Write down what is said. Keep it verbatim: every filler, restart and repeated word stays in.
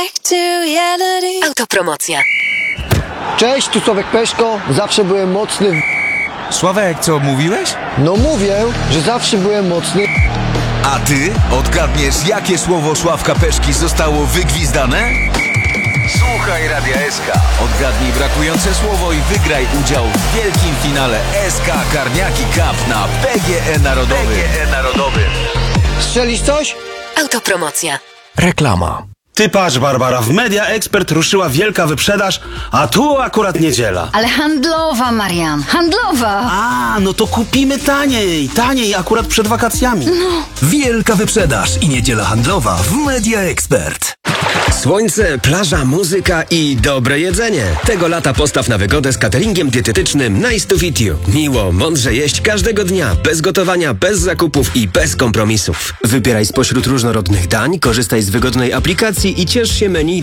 Autopromocja. Cześć, tu Sławek Peszko. Zawsze byłem mocny w... Sławek, co mówiłeś? No mówię, że zawsze byłem mocny. A ty odgadniesz, jakie słowo Sławka Peszki zostało wygwizdane? Słuchaj Radia S K. Odgadnij brakujące słowo i wygraj udział w wielkim finale S K Karniaki Cup na P G E Narodowym. P G E Narodowym. Strzelisz coś? Autopromocja. Reklama. Ty patrz, Barbara, w Media Expert ruszyła wielka wyprzedaż, a tu akurat niedziela. Ale handlowa, Marian, handlowa! A, no to kupimy taniej, taniej akurat przed wakacjami. Wielka wyprzedaż i niedziela handlowa w Media Expert. Słońce, plaża, muzyka i dobre jedzenie. Tego lata postaw na wygodę z cateringiem dietetycznym Nice to Fit You. Miło, mądrze jeść każdego dnia, bez gotowania, bez zakupów i bez kompromisów. Wybieraj spośród różnorodnych dań, korzystaj z wygodnej aplikacji i ciesz się menu